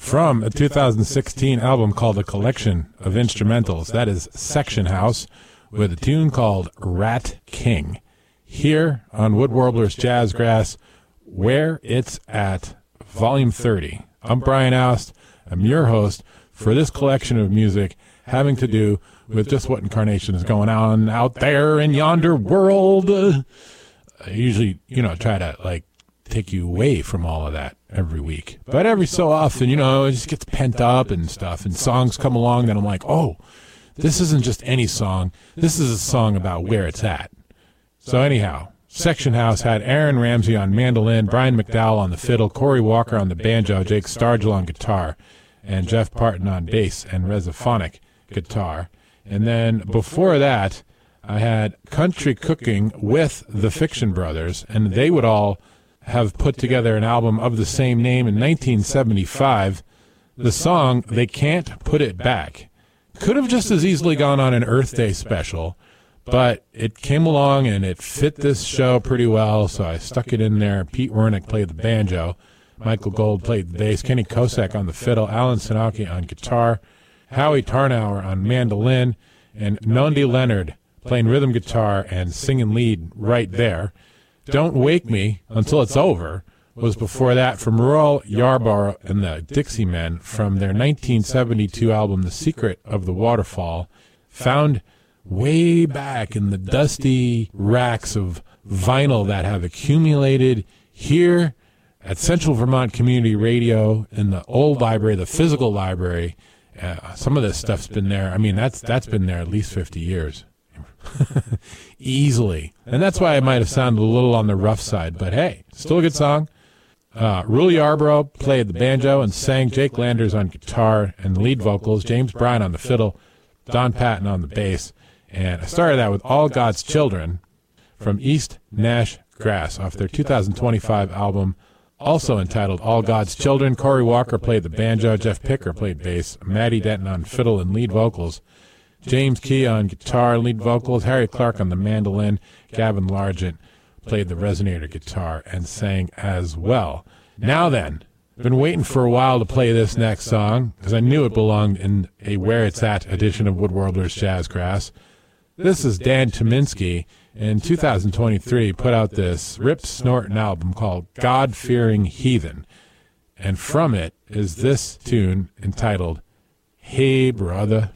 from a 2016 album called A Collection of Instrumentals. That is Section House with a tune called Rat King. Here on Wood Warblers Jazzgrass, Where It's At, Volume 30. I'm Brian Oust. I'm your host for this collection of music having to do with just what incarnation is going on out there in yonder world. I usually, try to, take you away from all of that every week. But every so often, it just gets pent up and stuff, and songs come along that I'm like, oh, this isn't just any song. This is a song about where it's at. So anyhow, Section House had Aaron Ramsey on mandolin, Brian McDowell on the fiddle, Corey Walker on the banjo, Jake Stargell on guitar, and Jeff Parton on bass and Resophonic guitar. And then before that, I had Country Cooking with the Fiction Brothers, and they would all have put together an album of the same name in 1975. The song, They Can't Put It Back, could have just as easily gone on an Earth Day special, but it came along and it fit this show pretty well, so I stuck it in there. Pete Wernick played the banjo, Michael Gold played the bass, Kenny Kosek on the fiddle, Alan Sinaki on guitar, Howie Tarnauer on mandolin, and Nondi Leonard playing rhythm guitar and singing lead right there. Don't Wake Me Until It's Over was before that from Royal Yarborough and the Dixie Men from their 1972 album The Secret of the Waterfall, found way back in the dusty racks of vinyl that have accumulated here at Central Vermont Community Radio in the old library, the physical library. Some of this stuff's been there. I mean, that's been there at least 50 years. Easily. And that's why it might have sounded a little on the rough side, but hey, still a good song. Rule Yarborough played the banjo and sang, Jake Landers on guitar and lead vocals, James Bryan on the fiddle, Don Patton on the bass, and I started that with All God's Children from East Nash Grass off their 2025 album, also entitled All God's Children. Corey Walker played the banjo, Jeff Picker played bass, Maddie Denton on fiddle and lead vocals, James Key on guitar, lead vocals, Harry Clark on the mandolin, Gavin Largent played the resonator guitar and sang as well. Now then, I've been waiting for a while to play this next song because I knew it belonged in a Where It's At edition of Wood Warblers Jazzgrass. This is Dan Tyminski in 2023 put out this rip snorting album called God-Fearing Heathen, and from it is this tune entitled Hey Brother.